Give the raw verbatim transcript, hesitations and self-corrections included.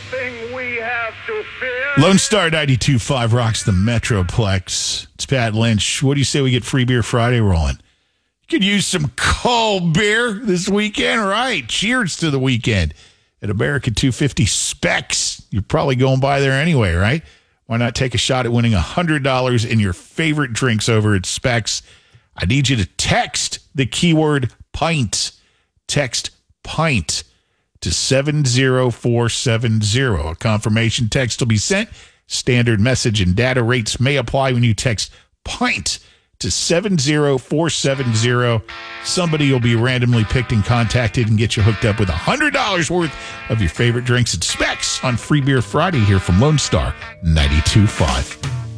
thing we have to fear. Lone Star ninety-two point five rocks the Metroplex. It's Pat Lynch. What do you say we get Free Beer Friday rolling? You could use some cold beer this weekend, right? Cheers to the weekend at American two fifty Specs. You're probably going by there anyway, right? Why not take a shot at winning one hundred dollars in your favorite drinks over at Specs? I need you to text the keyword pint. Text pint to seven zero four seven zero. A confirmation text will be sent. Standard message and data rates may apply when you text pint to seven zero four seven zero. Somebody will be randomly picked and contacted and get you hooked up with one hundred dollars worth of your favorite drinks at Specs on Free Beer Friday here from Lone Star ninety-two point five.